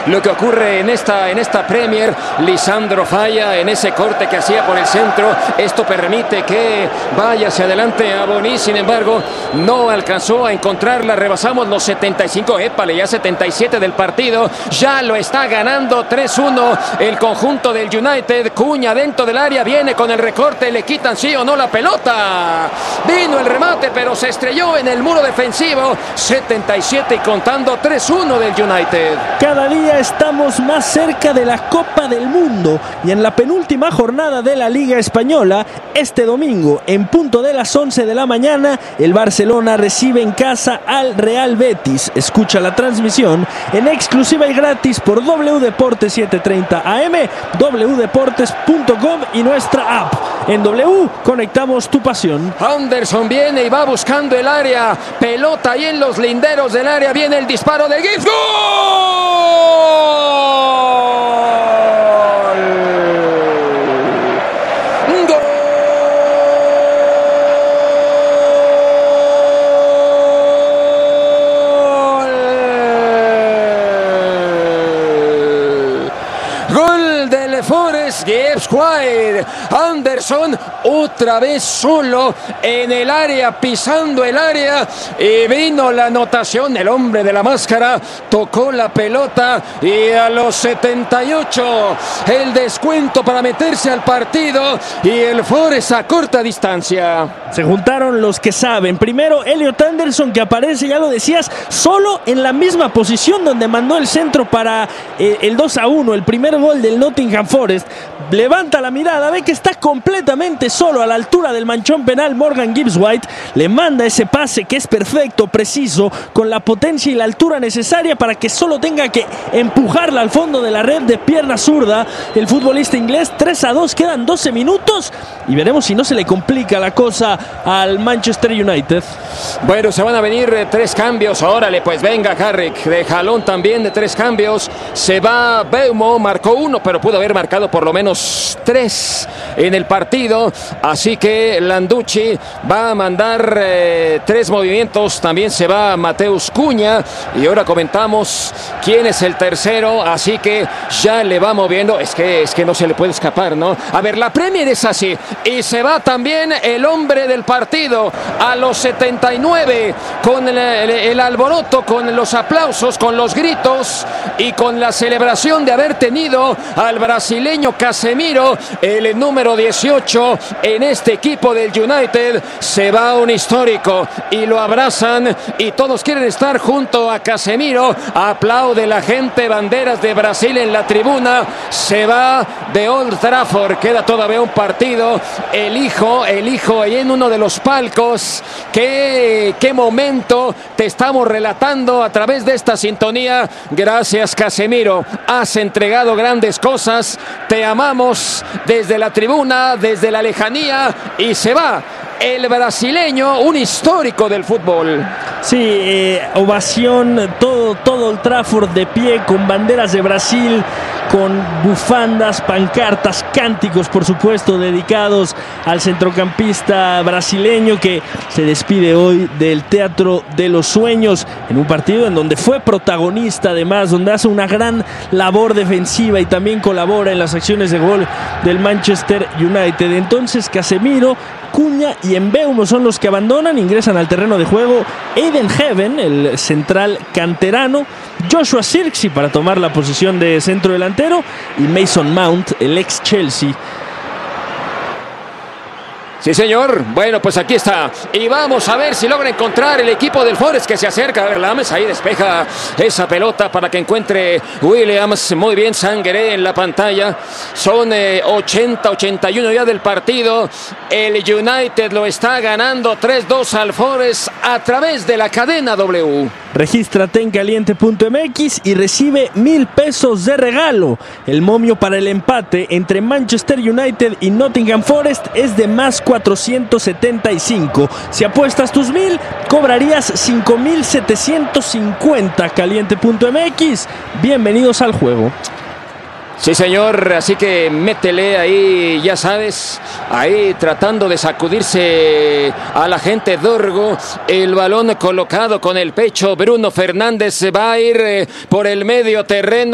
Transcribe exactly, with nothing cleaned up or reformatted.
lo que ocurre en esta, en esta Premier. Lisandro falla en ese corte que hacía por el centro. Esto permite que vaya hacia adelante a Boni. Sin embargo, no alcanzó a encontrarla. Rebasamos los setenta y cinco, épale, ya setenta y siete del partido. Ya lo está ganando tres uno el conjunto del United. Cuña dentro del área, viene con el recorte. Le quitan sí o no la pelota. Vino el remate, pero se estrelló en el muro defensivo. setenta y siete y contando, tres uno del United. Cada día estamos más cerca de la Copa del Mundo y en la penúltima jornada de la Liga Española, este domingo en punto de las once de la mañana, el Barcelona recibe en casa al Real Betis. Escucha la transmisión en exclusiva y gratis por W Deportes setecientos treinta A M, w deportes punto com y nuestra app. En W conectamos tu pasión. Anderson viene y va buscando el área. Pelota ahí en los linderos del área. Viene el disparo de Gibbs. ¡Gol! Gol del Forest, Gibbs White. Anderson otra vez solo en el área, pisando el área, y vino la anotación. El hombre de la máscara tocó la pelota y a los setenta y ocho el descuento para meterse al partido y el Forest a corta distancia. Se juntaron los que saben. Primero Elliot Anderson, que aparece, ya lo decías, solo en la misma posición donde mandó el centro para eh, el dos a uno, el primer gol del Nottingham Forest. Levanta la mirada, ve que está completamente solo a la altura del manchón penal. Morgan Gibbs White le manda ese pase que es perfecto, preciso, con la potencia y la altura necesaria para que solo tenga que empujarla al fondo de la red de pierna zurda el futbolista inglés. Tres a dos, quedan doce minutos y veremos si no se le complica la cosa al Manchester United. Bueno, se van a venir eh, tres cambios. Órale, pues venga, Carrick, de jalón también de tres cambios. Se va Beumo, marcó uno, pero pudo haber marcado por lo menos tres en el partido. Así que Landucci va a mandar eh, tres movimientos. También se va Mateus Cuña. Y ahora comentamos quién es el tercero. Así que ya le va moviendo. Es que, es que no se le puede escapar, ¿no? A ver, la Premier es así. Y se va también el hombre del partido a los setenta y nueve con el, el, el alboroto, con los aplausos, con los gritos y con la celebración de haber tenido al brasileño Casemiro, el número dieciocho en este equipo del United. Se va un histórico y lo abrazan y todos quieren estar junto a Casemiro. Aplaude la gente, banderas de Brasil en la tribuna. Se va de Old Trafford, queda todavía un partido. El hijo, el hijo ahí en uno de los palcos. Qué, qué momento te estamos relatando a través de esta sintonía. Gracias, Casemiro, has entregado grandes cosas. Te amamos desde la tribuna, desde la lejanía, y se va el brasileño, un histórico del fútbol. Sí, eh, ovación, todo, todo el Trafford de pie, con banderas de Brasil, con bufandas, pancartas, cánticos, por supuesto, dedicados al centrocampista brasileño que se despide hoy del Teatro de los Sueños, en un partido en donde fue protagonista, además, donde hace una gran labor defensiva y también colabora en las acciones de gol del Manchester United. Entonces, Casemiro, Cuña y Mbeumo son los que abandonan, ingresan al terreno de juego Aiden Heaven, el central canterano, Joshua Zirkzee para tomar la posición de centro delantero y Mason Mount, el ex Chelsea. Sí, señor. Bueno, pues aquí está. Y vamos a ver si logra encontrar el equipo del Forest, que se acerca. A ver, Lames ahí despeja esa pelota para que encuentre Williams. Muy bien, Sangaré en la pantalla. Son eh, ochenta, ochenta y uno ya del partido. El United lo está ganando tres dos al Forest a través de la cadena W. Regístrate en caliente punto m x y recibe mil pesos de regalo. El momio para el empate entre Manchester United y Nottingham Forest es de más cuatrocientos setenta y cinco. Si apuestas tus mil, cobrarías cinco mil setecientos cincuenta. caliente punto m x. Bienvenidos al juego. Sí, señor, así que métele ahí, ya sabes, ahí tratando de sacudirse a la gente Dorgo. El balón colocado con el pecho. Bruno Fernández se va a ir eh, por el medio terreno.